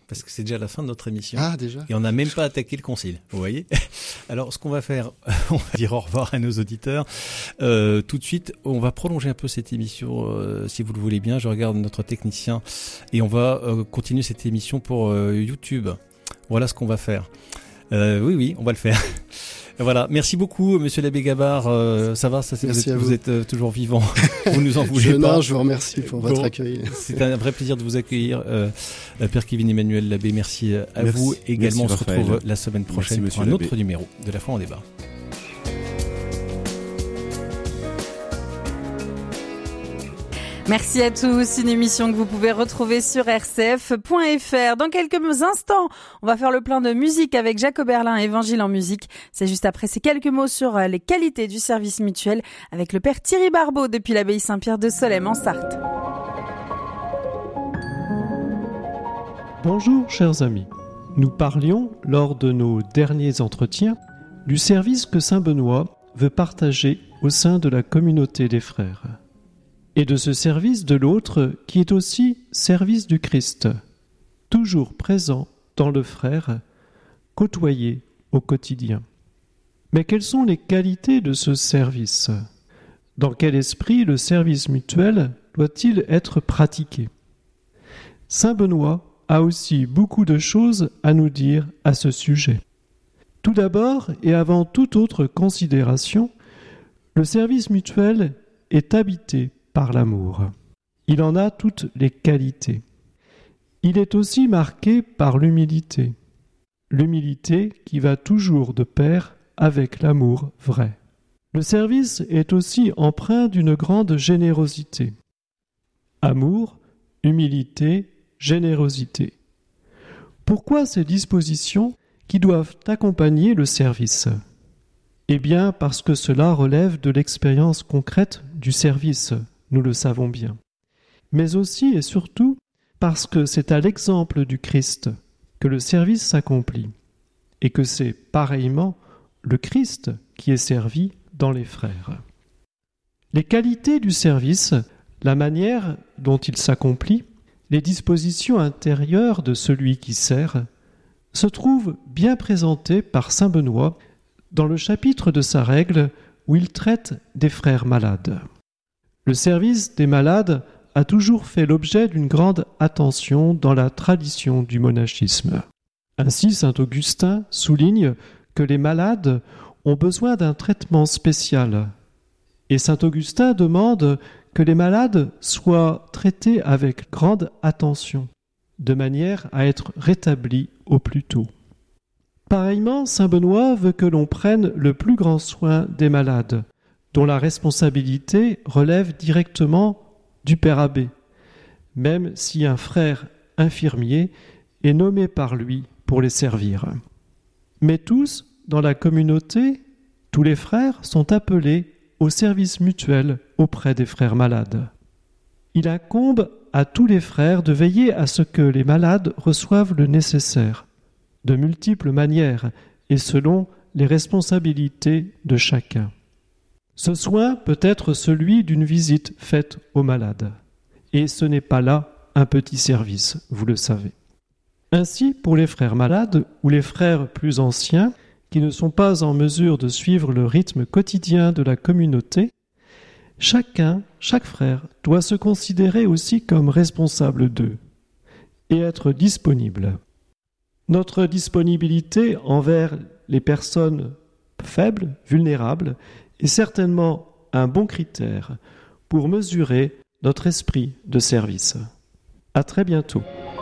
parce que c'est déjà la fin de notre émission. Ah, déjà. Et on n'a même pas attaqué le concile, vous voyez. Alors, ce qu'on va faire, on va dire au revoir à nos auditeurs. Tout de suite, on va prolonger un peu cette émission, si vous le voulez bien. Je regarde notre technicien et on va continuer cette émission pour YouTube. Voilà ce qu'on va faire. Oui, on va le faire. Voilà, merci beaucoup, Monsieur l'abbé Gabard. Ça va, vous êtes toujours vivant. Vous nous en voulez pas. Non, je vous remercie pour votre accueil. C'est un vrai plaisir de vous accueillir, Père Kevin Emmanuel l'abbé. Merci à vous également. On se retrouve la semaine prochaine pour un autre numéro de La foi en débat. Merci à tous, une émission que vous pouvez retrouver sur rcf.fr. Dans quelques instants, on va faire le plein de musique avec Jacques Oberlin, Évangile en musique. C'est juste après ces quelques mots sur les qualités du service mutuel avec le Père Thierry Barbeau depuis l'abbaye Saint-Pierre de Solesmes en Sarthe. Bonjour chers amis, nous parlions lors de nos derniers entretiens du service que Saint Benoît veut partager au sein de la communauté des frères. Et de ce service de l'autre qui est aussi service du Christ, toujours présent dans le frère, côtoyé au quotidien. Mais quelles sont les qualités de ce service ? Dans quel esprit le service mutuel doit-il être pratiqué ? Saint Benoît a aussi beaucoup de choses à nous dire à ce sujet. Tout d'abord, et avant toute autre considération, le service mutuel est habité par l'amour. Il en a toutes les qualités. Il est aussi marqué par l'humilité. L'humilité qui va toujours de pair avec l'amour vrai. Le service est aussi empreint d'une grande générosité. Amour, humilité, générosité. Pourquoi ces dispositions qui doivent accompagner le service ? Eh bien, parce que cela relève de l'expérience concrète du service, nous le savons bien. Mais aussi et surtout parce que c'est à l'exemple du Christ que le service s'accomplit et que c'est pareillement le Christ qui est servi dans les frères. Les qualités du service, la manière dont il s'accomplit, les dispositions intérieures de celui qui sert, se trouvent bien présentées par saint Benoît dans le chapitre de sa règle où il traite des frères malades. Le service des malades a toujours fait l'objet d'une grande attention dans la tradition du monachisme. Ainsi, saint Augustin souligne que les malades ont besoin d'un traitement spécial. Et saint Augustin demande que les malades soient traités avec grande attention, de manière à être rétablis au plus tôt. Pareillement, saint Benoît veut que l'on prenne le plus grand soin des malades, dont la responsabilité relève directement du père abbé, même si un frère infirmier est nommé par lui pour les servir. Mais tous, dans la communauté, tous les frères sont appelés au service mutuel auprès des frères malades. Il incombe à tous les frères de veiller à ce que les malades reçoivent le nécessaire, de multiples manières et selon les responsabilités de chacun. Ce soin peut être celui d'une visite faite aux malades. Et ce n'est pas là un petit service, vous le savez. Ainsi, pour les frères malades ou les frères plus anciens, qui ne sont pas en mesure de suivre le rythme quotidien de la communauté, chaque frère doit se considérer aussi comme responsable d'eux et être disponible. Notre disponibilité envers les personnes faibles, vulnérables, est certainement un bon critère pour mesurer notre esprit de service. À très bientôt.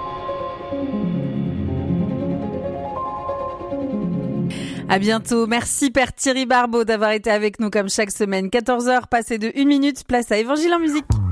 À bientôt. Merci Père Thierry Barbeau d'avoir été avec nous comme chaque semaine. 14h passées de 1 minute, place à Évangile en musique.